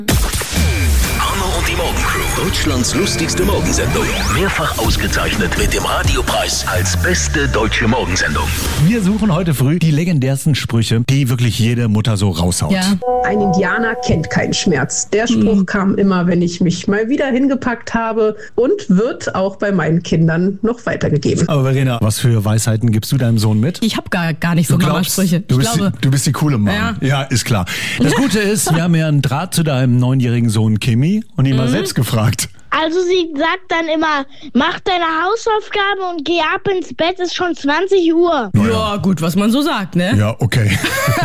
Hanna und die Morgencrew. Deutschlands lustigste Morgensendung. Mehrfach ausgezeichnet mit dem Radiopreis als beste deutsche Morgensendung. Wir suchen heute früh die legendärsten Sprüche, die wirklich jede Mutter so raushaut. Ja. Ein Indianer kennt keinen Schmerz. Der Spruch kam immer, wenn ich mich mal wieder hingepackt habe und wird auch bei meinen Kindern noch weitergegeben. Aber Verena, was für Weisheiten gibst du deinem Sohn mit? Ich habe gar nicht so Mama-Sprüche. Du bist die coole Mom. Ja, ist klar. Das Gute ist, wir haben ja einen Draht zu deinem 9-jährigen Sohn Kimi und ihn mal selbst gefragt. Also sie sagt dann immer, mach deine Hausaufgaben und geh ab ins Bett, ist schon 20 Uhr. Ja, gut, was man so sagt, ne? Ja, okay.